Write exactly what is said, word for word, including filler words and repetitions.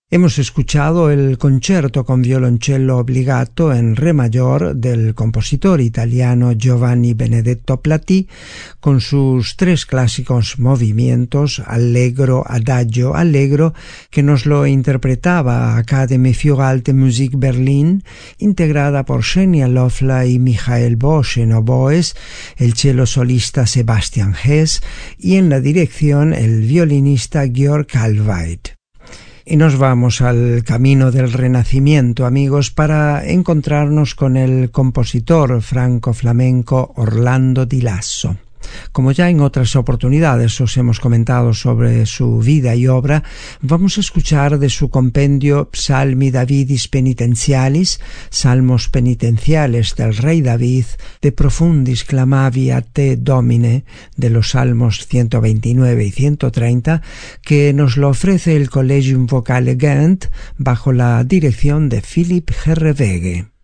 Hemos escuchado el concierto con violoncello obbligato en re mayor del compositor italiano Giovanni Benedetto Platí, con sus tres clásicos movimientos, Allegro, Adagio, Allegro, que nos lo interpretaba Academy für Alte Musik Berlin, integrada por Xenia Lofla y Michael Bosch en oboes, el cello solista Sebastian Hess y en la dirección el violinista Georg Kalweit. Y nos vamos al camino del Renacimiento, amigos, para encontrarnos con el compositor franco-flamenco Orlando di Lasso. Como ya en otras oportunidades os hemos comentado sobre su vida y obra, vamos a escuchar de su compendio Psalmi Davidis Penitentialis, Salmos penitenciales del rey David, de Profundis clamavi a te Domine, de los Salmos ciento veintinueve y ciento treinta, que nos lo ofrece el Collegium Vocale Ghent bajo la dirección de Philipp Herreweghe.